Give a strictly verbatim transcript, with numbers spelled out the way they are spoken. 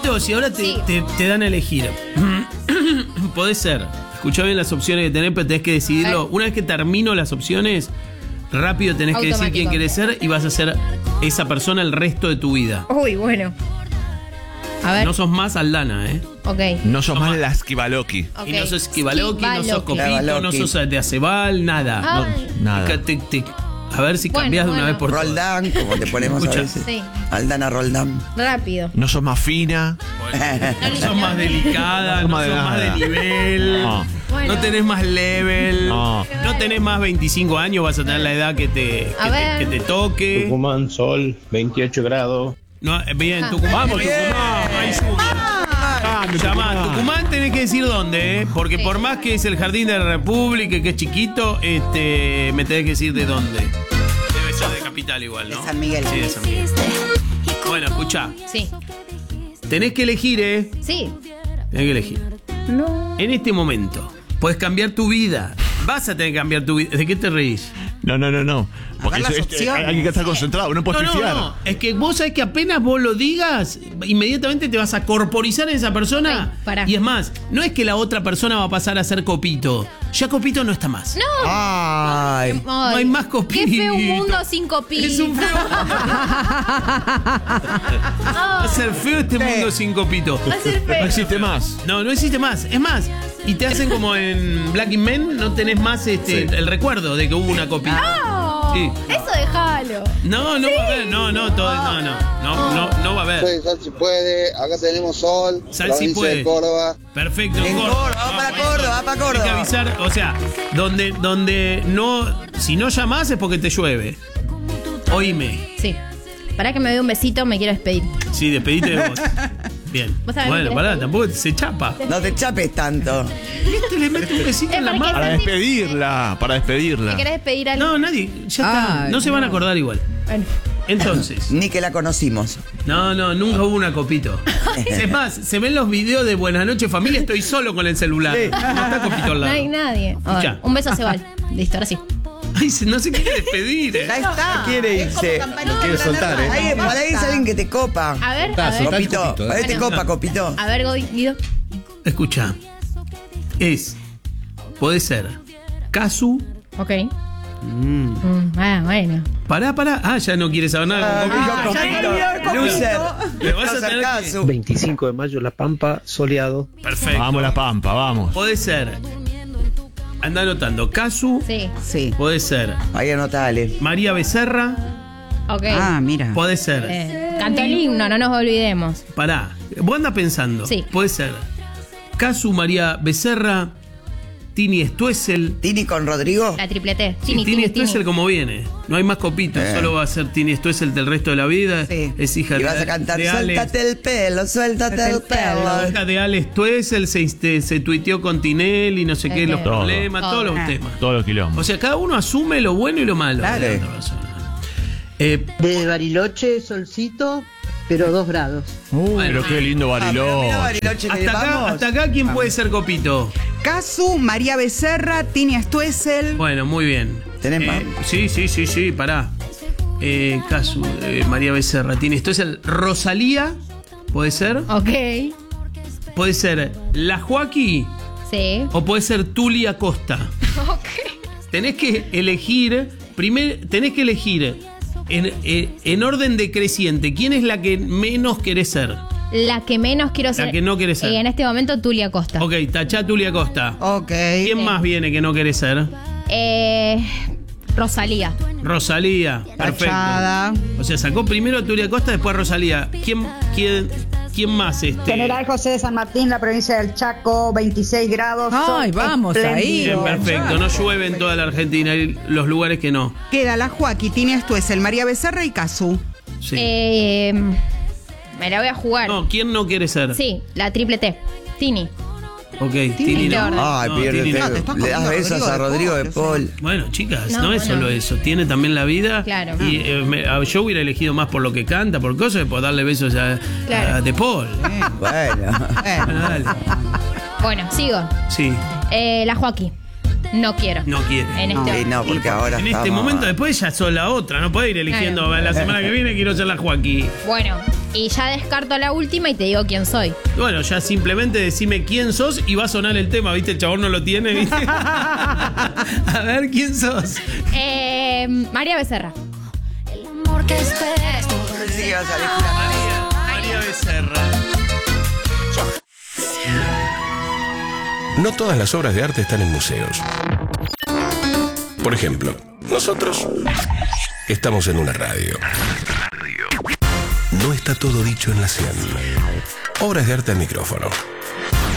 Dieguito, si ahora te, Sí. te, te dan a elegir, podés ser, escuchá bien las opciones que tenés, pero tenés que decidirlo. Una vez que termino las opciones, rápido tenés que decir Automático. quién querés ser y vas a ser esa persona el resto de tu vida. Uy, bueno. A ver. No sos más Aldana, ¿eh? Ok. No sos más la Skibaloki. Ok. Y no sos Skibaloki, no sos Skibaloki. Copito, no sos de Acebal, nada. Ay. No, Nada. te- te- a ver si Bueno, cambiás de una bueno. vez por todas. Roldán, como te ponemos Escucha. a veces. Sí. Aldana Roldán. Rápido. No sos más fina. No sos más delicada, no No sos sos más más de de nada. nivel, No. Bueno. no tenés más level, No. no tenés más veinticinco años, vas a tener la edad que te, A que ver. te, que te toque. Tucumán, sol, veintiocho grados. No, eh, bien, Ah. Tucumán. Vamos, bien. Tucumán. Ahí sube. Llamá, Tucumán tenés que decir dónde, ¿eh? Porque Sí. por más que es el Jardín de la República, que es chiquito, este, me tenés que decir de dónde. Debe ser de capital igual, ¿no? De San Miguel. Sí, de San Miguel. Bueno, escuchá, Sí. tenés que elegir, ¿eh? Sí. Tenés que elegir. No. En este momento, puedes cambiar tu vida. Vas a tener que cambiar tu vida. ¿De qué te reís? No, no, no, no. Porque Agarrar eso las es- opciones. hay que estar concentrado, no No, puedes no, pifiar. no. Es que vos sabés que apenas vos lo digas, inmediatamente te vas a corporizar en esa persona. Ay, pará. Y es más, no es que la otra persona va a pasar a ser Copito. Ya Copito no está más. No. Ay. No hay más Copito. Qué feo mundo sin Copito. Es un feo. Va a ser feo este mundo sin Copito. Va a ser No feo. existe más. No, no existe más. Es más, y te hacen como en Black in Men, no tenés más este, el recuerdo de que hubo una Copito. No. Sí. Eso déjalo. No, no va a haber, no, no, todo, no, no, no, no, no va a haber. Soy Sal si puede, acá tenemos sol, Sal provincia si puede. de Córdoba. Perfecto, En Córdoba, va para Córdoba, va para Hay que Córdoba. avisar, o sea, donde, donde no, si no llamás es porque te llueve. Oíme. Sí. Para que me dé un besito, me quiero despedir. Sí, despedite de vos. Bien. ¿Vos sabés Bueno, qué pará, querés? tampoco se chapa. No te chapes tanto. Este le mete un besito Eh, en la ¿para qué? mano. Para despedirla, para despedirla. ¿Me querés despedir a No, nadie, ya está. Ay, No se van a acordar igual. Bueno. Entonces, Ni que la conocimos. no, no, nunca hubo una Copito. Es más, se ven los videos de Buenas noches familia, estoy solo con el celular. No está Copito al No lado. hay nadie. Ay, Ya. un beso a Sebal. Listo, ahora sí. Ay, se- no se quiere despedir. eh. Ahí está. Quiere irse. Quiere soltar, ¿eh? Ahí, por ahí es alguien que te copa. A ver, Está, a ver. soltá el Copito, copito, por ahí te Bueno. copa, Copito. A ver, Guido. Escucha, es, puede ser Casu. Ok. Mm, ah, bueno. Pará, pará. Ah, ya no quiere saber nada con Copito. Ah, Copito. Loser. Le vas a No tener hacer que- caso. veinticinco de mayo, La Pampa, soleado. Perfecto. Vamos la pampa, vamos. Puede ser. Anda anotando. Casu. Sí. Sí. Puede ser. Ahí anotale. María Becerra. Ok. Ah, mira. Puede ser. Eh, cantó el himno, no nos olvidemos. Pará. Vos andás pensando. Sí. Puede ser. Casu, María Becerra. Tini Stuessel. Tini con Rodrigo. La triple T. Sí, Tini, Tini Tini, Stuessel Tini. como viene. No hay más Copito. Eh. Solo va a ser Tini Stuessel del resto de la vida. Sí. Es hija Y de, vas a cantar, de Alex. suéltate el pelo, suéltate el pelo. Hija de Alex Stuessel se, este, se tuiteó con Tinelli y no sé qué, Es los verdad. problemas, Todo. todos los Ah. temas. Todos los quilombos. O sea, cada uno asume lo bueno y lo malo Claro. de la otra persona. Eh, De Bariloche, solcito, pero dos grados. bueno, Pero qué lindo Ah, pero mira Bariloche. Bariloche que hasta acá, vamos. hasta acá, ¿quién puede ser Copito? Casu, María Becerra, Tini Stuessel. Bueno, muy bien. ¿Tenés Eh, más? Sí, sí, sí, sí, pará. Eh, Casu, eh, María Becerra, Tini Stuessel, Rosalía, ¿puede ser? Ok. Puede ser La Joaquí Sí. o puede ser Tuli Acosta. Ok. Tenés que elegir, primer, tenés que elegir en, en, en orden decreciente, ¿quién es la que menos querés ser? La que menos quiero ser. que no querés ser. Y en este momento, Tulia Costa. Ok, tachá Tuli Acosta. Ok. ¿Quién más viene que no querés ser? Eh, Rosalía. Rosalía. Perfecto. Tachada. O sea, sacó primero a Tuli Acosta, después a Rosalía. ¿Quién, quién, quién más este? General José de San Martín, la provincia del Chaco, veintiséis grados. Ay, sol vamos espléndido. Bien, perfecto. No llueve en toda la Argentina, hay los lugares que no. Queda la Joaquí, Tini Stuessel, María Becerra y Casu. Sí. Eh, me la voy a jugar. No, ¿quién no quiere ser? Sí, la triple T. Tini. Ok, Tini Este no. orden. Ay, No, pierde. Tini no. No, te estás Le das comiendo besos a Rodrigo Rodrigo de de Paul. Paul. Bueno, chicas, no, No, es no. solo eso. Tiene también la vida. Claro. Y eh, me- a- yo hubiera elegido más por lo que canta, por cosas, que por darle besos a, Claro. a De Paul. Bueno. Eh, Bueno, dale. Bueno, sigo. Sí, Eh, la Joaquín. No quiero. no quiere. En este Sí, no, porque ahora En este estamos- momento, después ya sos la otra. No podés ir eligiendo Claro. la semana que viene quiero ser la Joaquín. Bueno, Y ya descarto la última y te digo quién soy. Bueno, ya simplemente decime quién sos y va a sonar el tema, ¿viste? El chabón no lo tiene, ¿viste? A ver, ¿quién sos? Eh, María Becerra. Pensé que iba a salir Julián. María, María Becerra. No todas las obras de arte están en museos. Por ejemplo, nosotros estamos en una radio. No está todo dicho en la cien. Obras de arte al micrófono.